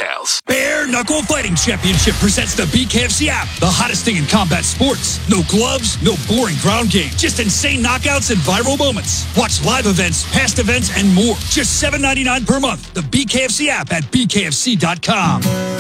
details. Bare Knuckle Fighting Championship presents the BKFC app, the hottest thing in combat sports. No gloves, no boring ground game, just insane knockouts and viral moments. Watch live events, past events, and more. Just $7.99 per month. The BKFC app at BKFC.com.